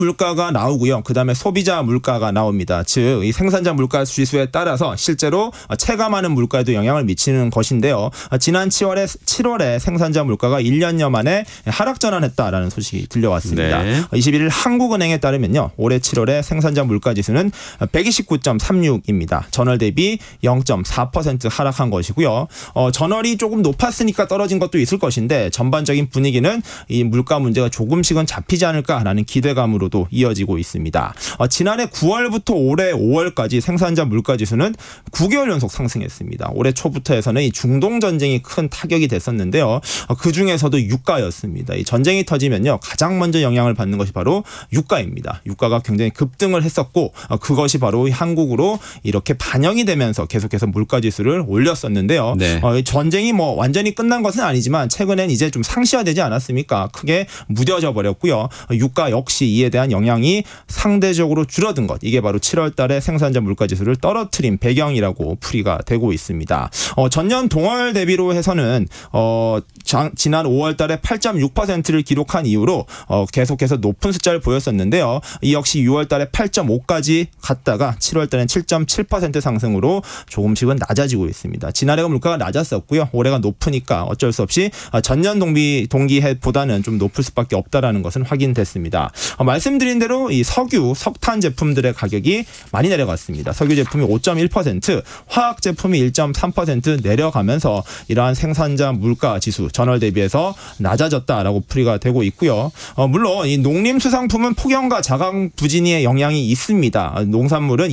물가가 나오고요. 그다음에 소비자 물가가 나옵니다. 즉 이 생산자 물가 지수에 따라서 실제로 체감하는 물가에도 영향을 미치는 것인데요. 지난 7월에 생산자 물가가 1년여 만에 하락 전환했다라는 소식이 들려왔습니다. 네. 21일 한국은행에 따르면요. 올해 7월에 생산자 물가 지수는 129.36입니다. 전월 대비 0.4% 하락한 것이고요. 전월이 조금 높았으니까 떨어진 것도 있을 것인데 전반적인 분위기는 이 물가 문제가 조금씩은 잡히지 않을까라는 기대감으로도 이어지고 있습니다. 지난해 9월부터 올해 5월까지 생산자 물가 지수는 9개월 연속 상승했습니다. 올해 초부터 해서는 이 중동 전쟁이 큰 타격이 됐었는데요. 그 중에서도 유가였습니다. 이 전쟁이 터지면요. 가장 먼저 영향을 받는 것이 바로 유가입니다. 유가가 굉장히 급등을 했었고 그것이 바로 한국으로 이렇게 반영이 되면서 계속해서 물가 지수를 올렸었는데요. 네. 전쟁이 뭐 완전히 끝난 것은 아니지만 최근엔 이제 좀 상시화되지 않았습니까? 크게 무뎌져 버렸고요. 유가 역시 이에 대한 영향이 상대적으로 줄어든 것. 이게 바로 7월 달에 생산자 물가 지수를 떨어뜨린 배경이라고 풀이가 되고 있습니다. 전년 동월 대비로 해서는 지난 5월 달에 8.6%를 기록한 이후로 계속해서 높은 숫자를 보였었는데요. 이 역시 6월 달에 8.5까지 갔다가 7월 달에는 7.7% 상승으로 조금씩은 낮아지고 있습니다. 지난해가 물가가 낮았었고요. 올해가 높으니까 어쩔 수 없이 전년 동기해보다는 좀 높을 수밖에 없다라는 것은 확인됐습니다. 말씀드린 대로 이 석유, 석탄 제품들의 가격이 많이 내려갔습니다. 석유 제품이 5.1%, 화학 제품이 1.3% 내려가면서 이러한 생산자 물가 지수 전월 대비해서 낮아졌다라고 풀이가 되고 있고요. 물론 이 농림수상품은 폭염과 자강 부진의 영향이 있습니다. 농산물은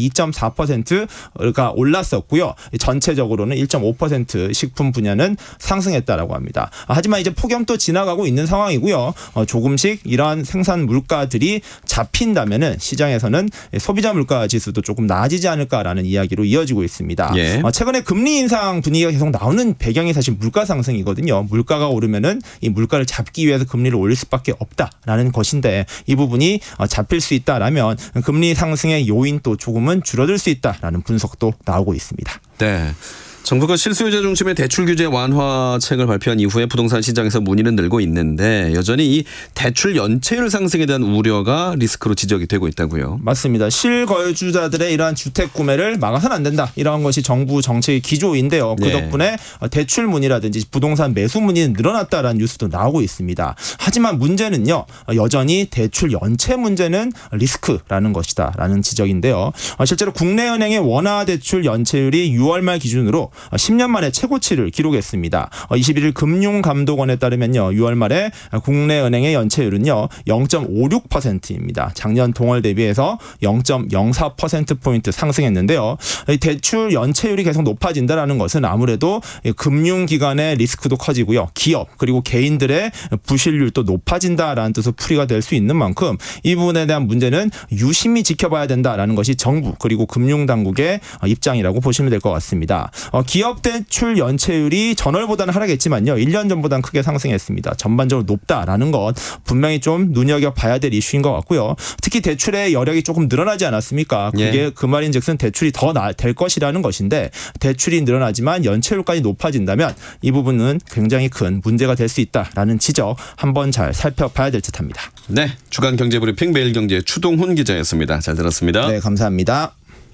2.4%가 올랐었고요. 전체적으로는 1.5% 식품 분야는 상승했다라고 합니다. 하지만 이제 폭염도 지나가고 있는 상황이고요. 조금씩 이러한 생산 물가들이 잡힌다면은 시장에서는 소비자 물가 지수도 조금 나아지지 않을까라는 이야기로 이어지고 있습니다. 예. 최근에 금리 인상 분위기가 계속 나오는 배경이 사실 물가 상승이거든요. 물가가 오르면은 이 물가를 잡기 위해서 금리를 올릴 수밖에 없다라는 것인데 이 부분이 잡힐 수 있다라면 금리 상승의 요인도 조금은 줄어들 수 있다라는 분석도 나오고 있습니다. 네. 정부가 실수요자 중심의 대출 규제 완화책을 발표한 이후에 부동산 시장에서 문의는 늘고 있는데 여전히 이 대출 연체율 상승에 대한 우려가 리스크로 지적이 되고 있다고요. 맞습니다. 실거주자들의 이러한 주택 구매를 막아서는 안 된다. 이러한 것이 정부 정책의 기조인데요. 그 덕분에 대출 문의라든지 부동산 매수 문의는 늘어났다라는 뉴스도 나오고 있습니다. 하지만 문제는요. 여전히 대출 연체 문제는 리스크라는 것이다라는 지적인데요. 실제로 국내은행의 원화 대출 연체율이 6월 말 기준으로 10년 만에 최고치를 기록했습니다. 21일 금융감독원에 따르면요. 6월 말에 국내은행의 연체율은요. 0.56%입니다. 작년 동월 대비해서 0.04%포인트 상승했는데요. 대출 연체율이 계속 높아진다는 것은 아무래도 금융기관의 리스크도 커지고요. 기업 그리고 개인들의 부실률도 높아진다라는 뜻으로 풀이가 될 수 있는 만큼 이 부분에 대한 문제는 유심히 지켜봐야 된다라는 것이 정부 그리고 금융당국의 입장이라고 보시면 될 것 같습니다. 기업 대출 연체율이 전월보다는 하락했지만요. 1년 전보다는 크게 상승했습니다. 전반적으로 높다라는 것 분명히 좀 눈여겨봐야 될 이슈인 것 같고요. 특히 대출의 여력이 조금 늘어나지 않았습니까? 그게 그 말인즉슨 대출이 더 될 것이라는 것인데 대출이 늘어나지만 연체율까지 높아진다면 이 부분은 굉장히 큰 문제가 될 수 있다라는 지적 한번 잘 살펴봐야 될 듯합니다. 네, 주간 경제브리핑 매일경제 추동훈 기자였습니다. 잘 들었습니다. 네, 감사합니다.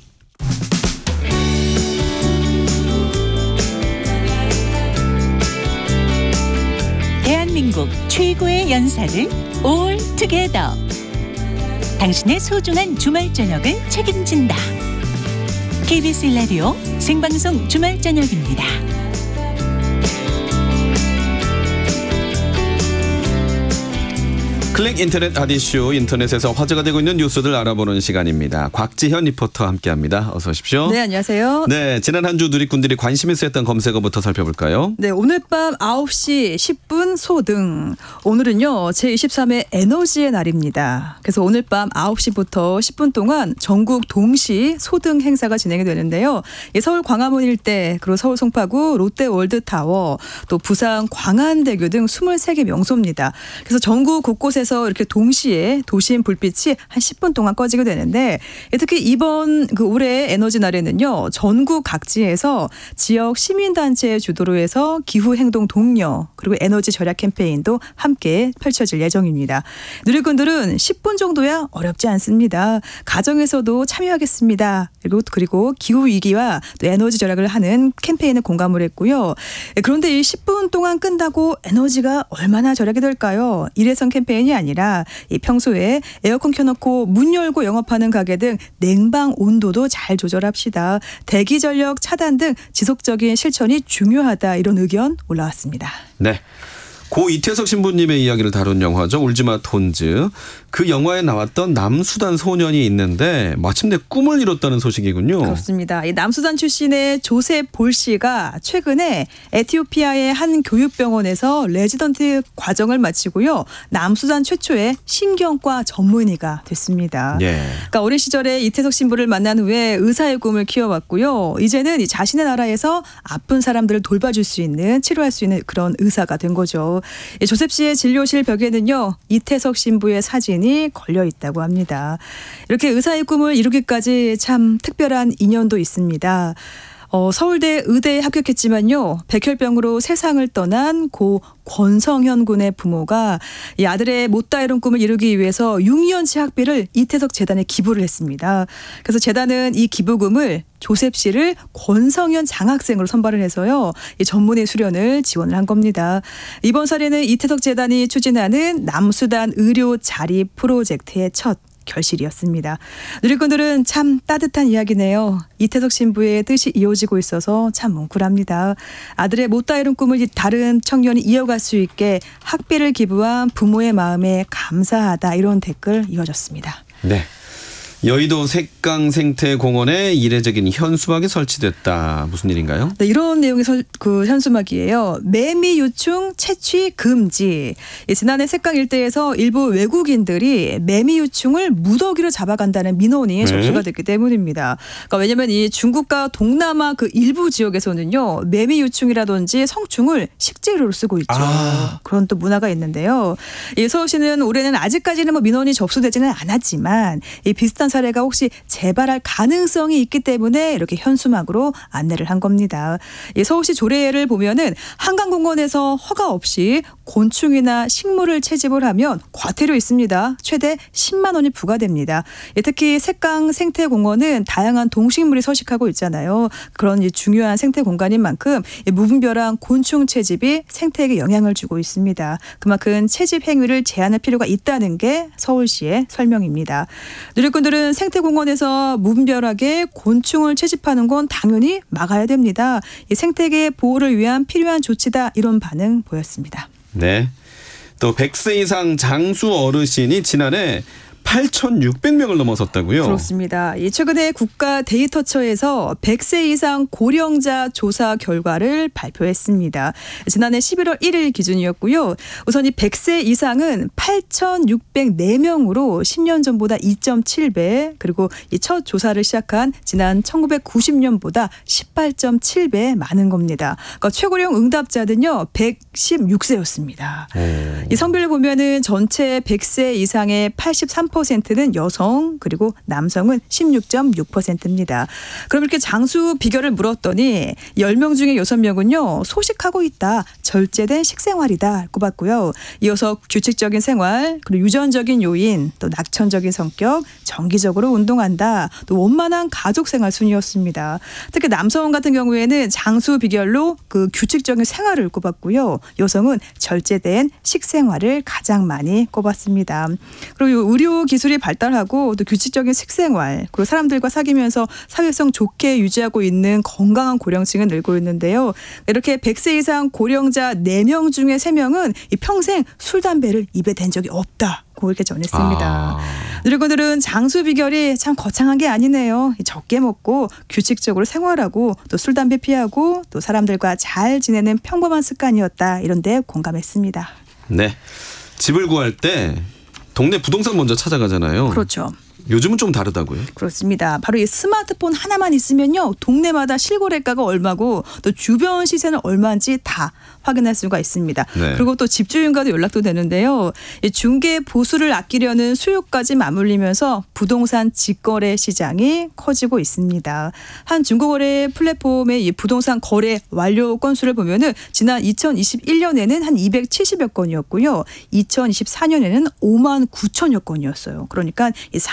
대한민국 최고의 연사를 올 투게더. 당신의 소중한 주말 저녁을 책임진다. KBS 라디오 생방송 주말 저녁입니다. 클릭 인터넷 아디쇼 인터넷에서 화제가 되고 있는 뉴스들 알아보는 시간입니다. 곽지현 리포터와 함께합니다. 어서 오십시오. 네, 안녕하세요. 네, 지난 한 주 누리꾼들이 관심 있어 했던 검색어부터 살펴볼까요? 네, 오늘 밤 9시 10분 소등. 오늘은요, 제23회 에너지의 날입니다. 그래서 오늘 밤 9시부터 10분 동안 전국 동시 소등 행사가 진행이 되는데요. 서울 광화문 일대, 그리고 서울 송파구 롯데월드타워, 또 부산 광안대교 등 23개 명소입니다. 그래서 전국 곳곳에 곳곳에서 이렇게 동시에 도심 불빛이 한 10분 동안 꺼지게 되는데 특히 이번 올해 에너지 날에는요. 전국 각지에서 지역 시민단체 주도로 해서 기후행동 독려 그리고 에너지 절약 캠페인도 함께 펼쳐질 예정입니다. 누리꾼들은 10분 정도야 어렵지 않습니다. 가정에서도 참여하겠습니다. 그리고 기후위기와 또 에너지 절약을 하는 캠페인에 공감을 했고요. 그런데 이 10분 동안 끈다고 에너지가 얼마나 절약이 될까요? 일회성 캠페인이 아니라 평소에 에어컨 켜놓고 문 열고 영업하는 가게 등 냉방 온도도 잘 조절합시다. 대기 전력 차단 등 지속적인 실천이 중요하다 이런 의견 올라왔습니다. 네. 고 이태석 신부님의 이야기를 다룬 영화죠. 울지마 톤즈. 그 영화에 나왔던 남수단 소년이 있는데 마침내 꿈을 이뤘다는 소식이군요. 그렇습니다. 이 남수단 출신의 조셉 볼 씨가 최근에 에티오피아의 한 교육병원에서 레지던트 과정을 마치고요. 남수단 최초의 신경과 전문의가 됐습니다. 예. 그러니까 어린 시절에 이태석 신부를 만난 후에 의사의 꿈을 키워왔고요. 이제는 이 자신의 나라에서 아픈 사람들을 돌봐줄 수 있는 치료할 수 있는 그런 의사가 된 거죠. 조셉 씨의 진료실 벽에는요. 이태석 신부의 사진이 걸려 있다고 합니다. 이렇게 의사의 꿈을 이루기까지 참 특별한 인연도 있습니다. 서울대 의대에 합격했지만요. 백혈병으로 세상을 떠난 고 권성현 군의 부모가 이 아들의 못다 이룬 꿈을 이루기 위해서 6년치 학비를 이태석 재단에 기부를 했습니다. 그래서 재단은 이 기부금을 조셉 씨를 권성현 장학생으로 선발을 해서요. 이 전문의 수련을 지원을 한 겁니다. 이번 사례는 이태석 재단이 추진하는 남수단 의료 자립 프로젝트의 첫 결실이었습니다. 누리꾼들은 참 따뜻한 이야기네요. 이태석 신부의 뜻이 이어지고 있어서 참 뭉클합니다. 아들의 못다 이룬 꿈을 다른 청년이 이어갈 수 있게 학비를 기부한 부모의 마음에 감사하다 이런 댓글 이어졌습니다. 네. 여의도 색강생태공원에 이례적인 현수막이 설치됐다. 무슨 일인가요? 네, 이런 내용의 현수막이에요. 매미 유충 채취 금지. 지난해 색강 일대에서 일부 외국인들이 매미 유충을 무더기로 잡아간다는 민원이 접수가 됐기 때문입니다. 그러니까 왜냐하면 이 중국과 동남아 그 일부 지역에서는요. 매미 유충이라든지 성충을 식재료로 쓰고 있죠. 그런 또 문화가 있는데요. 이 서울시는 올해는 아직까지는 민원이 접수되지는 않았지만 이 비슷한 사례가 혹시 재발할 가능성이 있기 때문에 이렇게 현수막으로 안내를 한 겁니다. 서울시 조례를 보면은 한강공원에서 허가 없이 곤충이나 식물을 채집을 하면 과태료 있습니다. 최대 10만 원이 부과됩니다. 특히 색강 생태공원은 다양한 동식물이 서식하고 있잖아요. 그런 중요한 생태 공간인 만큼 무분별한 곤충 채집이 생태에게 영향을 주고 있습니다. 그만큼 채집 행위를 제한할 필요가 있다는 게 서울시의 설명입니다. 누리꾼들은 생태공원에서 무분별하게 곤충을 채집하는 건 당연히 막아야 됩니다. 이 생태계 보호를 위한 필요한 조치다 이런 반응 보였습니다. 네. 또 100세 이상 장수 어르신이 지난해 8,600명을 넘어섰다고요? 그렇습니다. 최근에 국가 데이터처에서 100세 이상 고령자 조사 결과를 발표했습니다. 지난해 11월 1일 기준이었고요. 우선 이 100세 이상은 8,604명으로 10년 전보다 2.7배 그리고 이 첫 조사를 시작한 지난 1990년보다 18.7배 많은 겁니다. 그러니까 최고령 응답자는요 116세였습니다. 이 성별을 보면은 전체 100세 이상의 83%는 여성 그리고 남성은 16.6%입니다. 그럼 이렇게 장수 비결을 물었더니 10명 중에 6명은요. 소식하고 있다. 절제된 식생활이다. 꼽았고요. 이어서 규칙적인 생활 그리고 유전적인 요인 또 낙천적인 성격 정기적으로 운동한다. 또 원만한 가족 생활 순이었습니다. 특히 남성 같은 경우에는 장수 비결로 그 규칙적인 생활을 꼽았고요. 여성은 절제된 식생활을 가장 많이 꼽았습니다. 그리고 의료 기술이 발달하고 또 규칙적인 식생활 그리고 사람들과 사귀면서 사회성 좋게 유지하고 있는 건강한 고령층은 늘고 있는데요. 이렇게 100세 이상 고령자 4명 중에 3명은 평생 술, 담배를 입에 댄 적이 없다. 이렇게 전했습니다. 누리꾼들은 장수 비결이 참 거창한 게 아니네요. 적게 먹고 규칙적으로 생활하고 또 술, 담배 피하고 또 사람들과 잘 지내는 평범한 습관이었다. 이런 데 공감했습니다. 네. 집을 구할 때 동네 부동산 먼저 찾아가잖아요. 그렇죠. 요즘은 좀 다르다고요? 그렇습니다. 바로 이 스마트폰 하나만 있으면요. 동네마다 실거래가가 얼마고 또 주변 시세는 얼마인지 다 확인할 수가 있습니다. 네. 그리고 또 집주인과도 연락도 되는데요. 이 중개 보수를 아끼려는 수요까지 맞물리면서 부동산 직거래 시장이 커지고 있습니다. 한 중고거래 플랫폼의 이 부동산 거래 완료 건수를 보면은 지난 2021년에는 한 270여 건이었고요. 2024년에는 5만 9천여 건이었어요. 그러니까 이